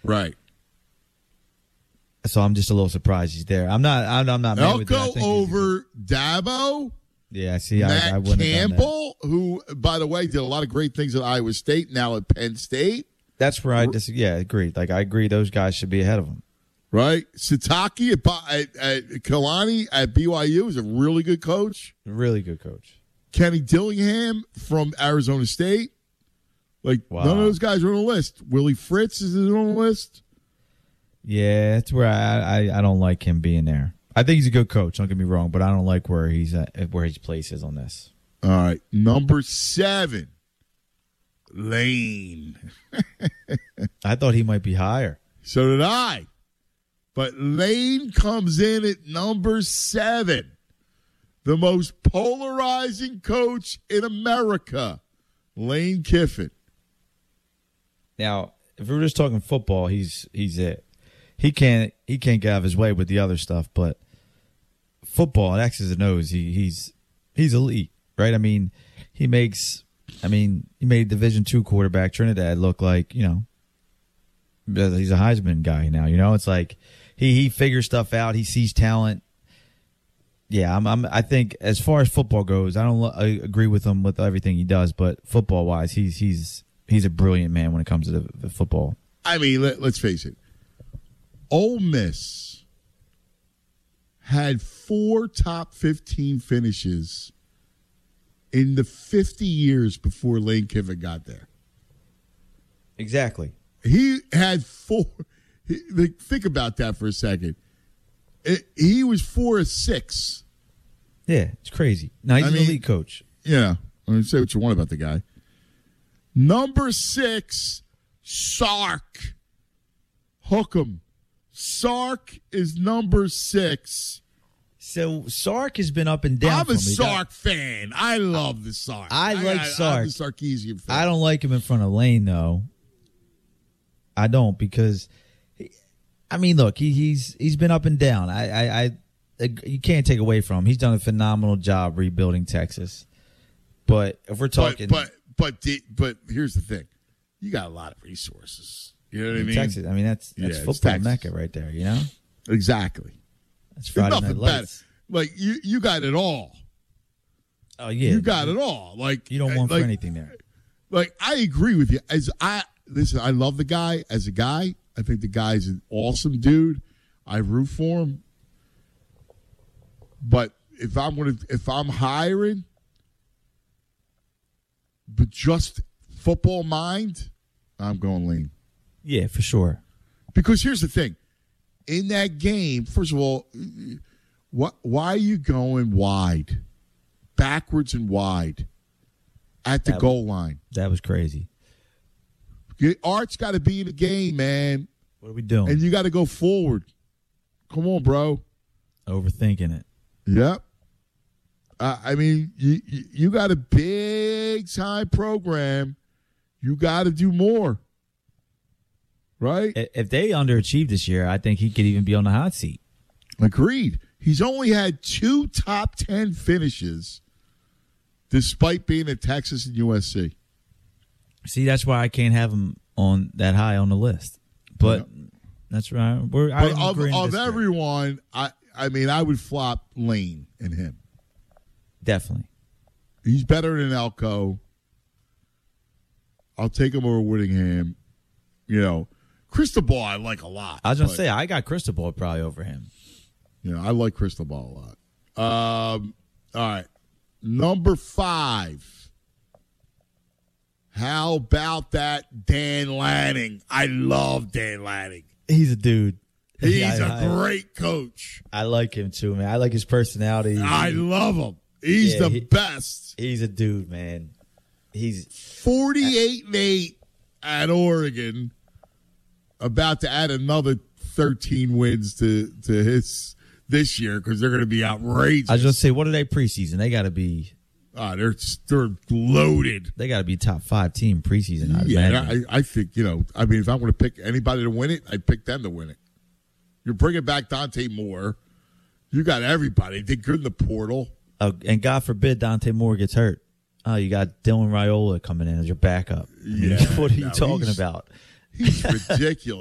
Right. So I'm just a little surprised he's there. I'm not mad with Elko over Dabo. Yeah, see, Matt I wouldn't Campbell, who, by the way, did a lot of great things at Iowa State, now at Penn State. That's where I disagree. Yeah, agreed. Like, I agree those guys should be ahead of him. Right? Sataki at Kalani at BYU is a really good coach. Really good coach. Kenny Dillingham from Arizona State. Like, Wow. None of those guys are on the list. Willie Fritz is on the list. Yeah, that's where I don't like him being there. I think he's a good coach. Don't get me wrong, but I don't like where he's at, where his place is on this. All right, number 7, Lane. I thought he might be higher. So did I. But Lane comes in at number 7. The most polarizing coach in America, Lane Kiffin. Now, if we were just talking football, he's it. He can't get out of his way with the other stuff, but football, X's and O's, he's elite, right? I mean, he made Division II quarterback Trinidad look like, he's a Heisman guy now. It's like he figures stuff out. He sees talent. Yeah, I think as far as football goes, I agree with him with everything he does, but football wise, he's a brilliant man when it comes to the football. I mean, let's face it. Ole Miss had 4 top 15 finishes in the 50 years before Lane Kiffin got there. Exactly. He had 4. Think about that for a second. He was 4 of 6. Yeah, it's crazy. Now he's an elite coach. Yeah. I mean, say what you want about the guy. Number 6, Sark. Hook 'em. Sark is number 6. So Sark has been up and down. I'm a Sark fan. I love the Sark. I like Sark. I'm a Sarkisian fan. I don't like him in front of Lane though. I don't because, look, he's been up and down. You can't take away from him. He's done a phenomenal job rebuilding Texas. But if we're talking, but here's the thing, you got a lot of resources. You know what I mean? Texas. That's football Mecca right there. Exactly. That's Friday Night Lights. Like you got it all. Oh yeah, you got it all. Like you don't want for anything there. Like I agree with you. I love the guy as a guy. I think the guy's an awesome dude. I root for him. But if I'm hiring, but just football mind, I'm going Lane. Yeah, for sure. Because here's the thing. In that game, first of all, why are you going wide? Backwards and wide at the goal line. That was crazy. Art's got to be in the game, man. What are we doing? And you got to go forward. Come on, bro. Overthinking it. Yep. You got a big-time program. You got to do more. Right? If they underachieved this year, I think he could even be on the hot seat. Agreed. He's only had 2 top 10 finishes despite being at Texas and USC. See, that's why I can't have him on that high on the list. But that's right. Of everyone, I would flop Lane and him. Definitely. He's better than Elko. I'll take him over Whittingham. Cristobal I like a lot. I was going to say, I got Cristobal probably over him. I like Cristobal a lot. All right. Number 5. How about that Dan Lanning? I love Dan Lanning. He's a dude. He's a great coach. I like him too, man. I like his personality. I love him. He's the best. He's a dude, man. He's 48-8 at Oregon. About to add another 13 wins to his this year because they're going to be outrageous. I was going to say, what are they preseason? They got to be. They're loaded. They got to be top 5 team preseason. I think if I want to pick anybody to win it, I'd pick them to win it. You're bringing back Dante Moore. You got everybody. They're good in the portal. And God forbid Dante Moore gets hurt. Oh, you got Dylan Raiola coming in as your backup. Yeah. What are you talking about? He's ridiculous.